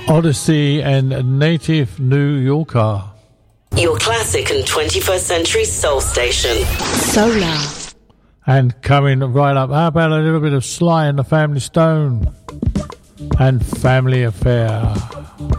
Odyssey and Native New Yorker. Your classic and 21st century soul station. Solar. And coming right up, how about a little bit of Sly and the Family Stone and Family Affair?